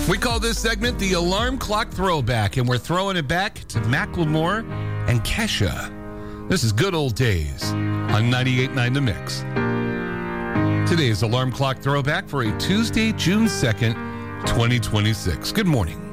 We call this segment the Alarm Clock Throwback, and we're throwing it back to Macklemore and Kesha. This is Good Old Days on 98.9 The Mix. Today's Alarm Clock Throwback for a Tuesday, June 2nd, 2026. Good morning.